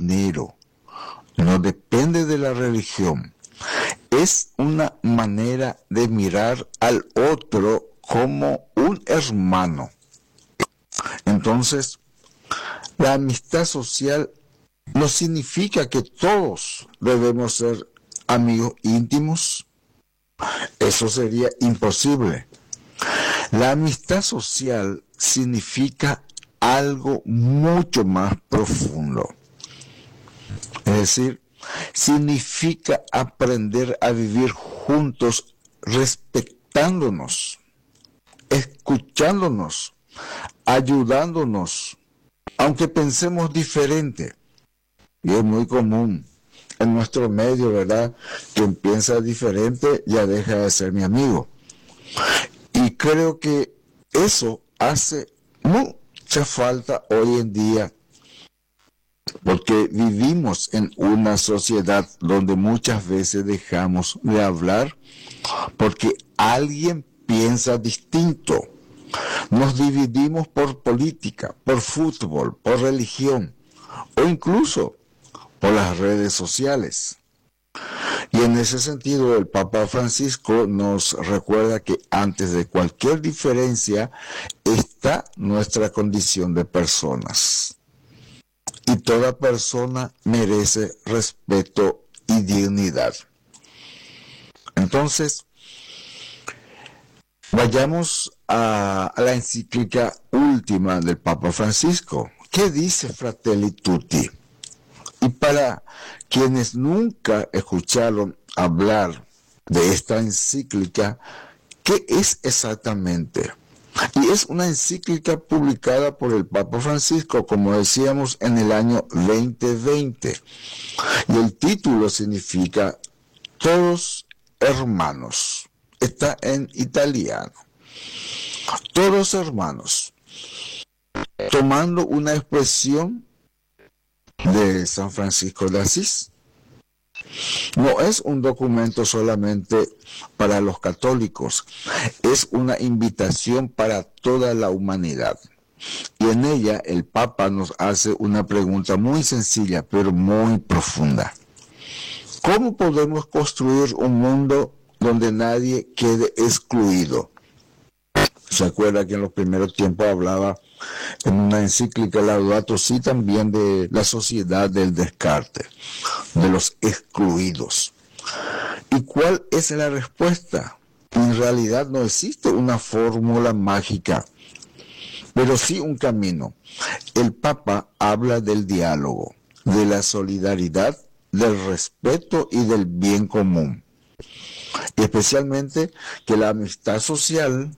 dinero, no depende de la religión. Es una manera de mirar al otro como un hermano. Entonces, la amistad social no significa que todos debemos ser amigos íntimos. Eso sería imposible. La amistad social significa algo mucho más profundo. Es decir, significa aprender a vivir juntos respetándonos, escuchándonos, ayudándonos, aunque pensemos diferente. Y es muy común en nuestro medio, ¿verdad? Quien piensa diferente ya deja de ser mi amigo. Y creo que eso hace mucha falta hoy en día, porque vivimos en una sociedad donde muchas veces dejamos de hablar porque alguien piensa distinto. Nos dividimos por política, por fútbol, por religión o incluso por las redes sociales. Y en ese sentido el Papa Francisco nos recuerda que antes de cualquier diferencia está nuestra condición de personas. Y toda persona merece respeto y dignidad. Entonces, vayamos a la encíclica última del Papa Francisco. ¿Qué dice Fratelli Tutti? Y para quienes nunca escucharon hablar de esta encíclica, ¿qué es exactamente? Y es una encíclica publicada por el Papa Francisco, como decíamos, en el año 2020. Y el título significa Todos hermanos. Está en italiano. Todos hermanos. Tomando una expresión de San Francisco de Asís. No es un documento solamente para los católicos, es una invitación para toda la humanidad. Y en ella el Papa nos hace una pregunta muy sencilla, pero muy profunda. ¿Cómo podemos construir un mundo donde nadie quede excluido? ¿Se acuerda que en los primeros tiempos hablaba en una encíclica Laudato Si también de la sociedad del descarte, de los excluidos? ¿Y cuál es la respuesta? En realidad no existe una fórmula mágica, pero sí un camino. El Papa habla del diálogo, de la solidaridad, del respeto y del bien común. Y especialmente que la amistad social,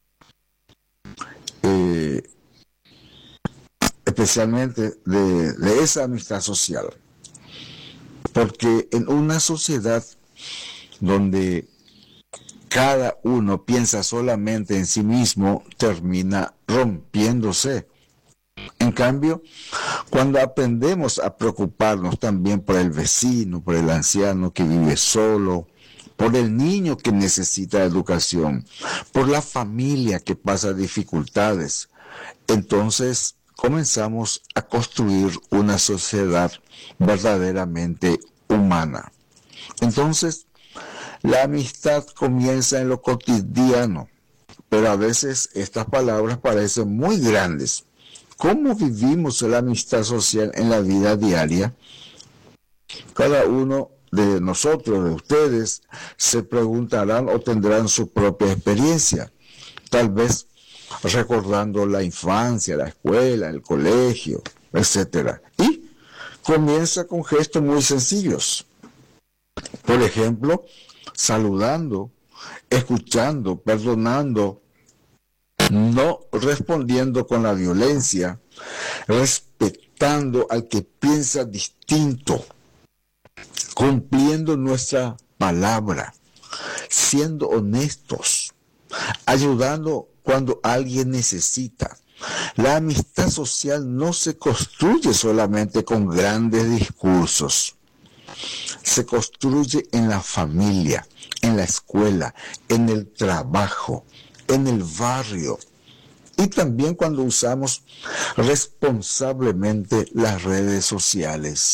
especialmente de esa amistad social, porque en una sociedad donde cada uno piensa solamente en sí mismo, termina rompiéndose. En cambio, cuando aprendemos a preocuparnos también por el vecino, por el anciano que vive solo, por el niño que necesita educación, por la familia que pasa dificultades, entonces comenzamos a construir una sociedad verdaderamente humana. Entonces, la amistad comienza en lo cotidiano, pero a veces estas palabras parecen muy grandes. ¿Cómo vivimos la amistad social en la vida diaria? Cada uno de nosotros, de ustedes, se preguntarán o tendrán su propia experiencia. Tal vez recordando la infancia, la escuela, el colegio, etc. Y comienza con gestos muy sencillos. Por ejemplo, saludando, escuchando, perdonando, no respondiendo con la violencia, respetando al que piensa distinto, cumpliendo nuestra palabra, siendo honestos, ayudando cuando alguien necesita. La amistad social no se construye solamente con grandes discursos. Se construye en la familia, en la escuela, en el trabajo, en el barrio y también cuando usamos responsablemente las redes sociales.